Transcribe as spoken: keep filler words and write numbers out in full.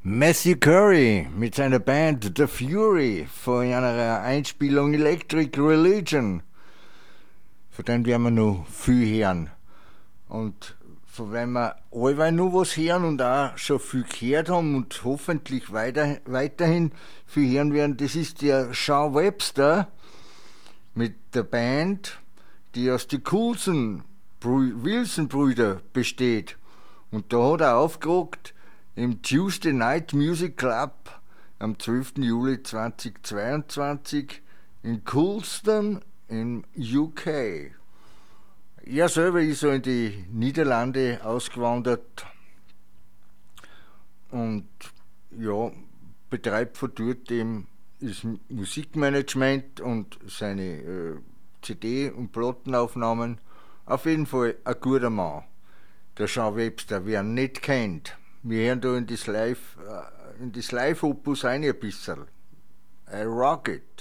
Matthew Curry mit seiner Band The Fury von einer Einspielung Electric Religion. Von dem werden wir noch viel hören. Und von dem wir allweil noch was hören und auch schon viel gehört haben und hoffentlich weiter, weiterhin viel hören werden, das ist der Sean Webster mit der Band, die aus den Coulson Wilson-Brüder besteht. Und da hat er aufgeregt im Tuesday Night Music Club am zwölften Juli zweitausendzweiundzwanzig in Coulston in U K. Er selber ist so in die Niederlande ausgewandert und ja, betreibt von dort eben das Musikmanagement und seine äh, C D- und Plattenaufnahmen. Auf jeden Fall ein guter Mann, der Sean Webster, wer ihn nicht kennt. Wir hören da in das Live, in das Live-Opus rein ein bisschen. I rock it.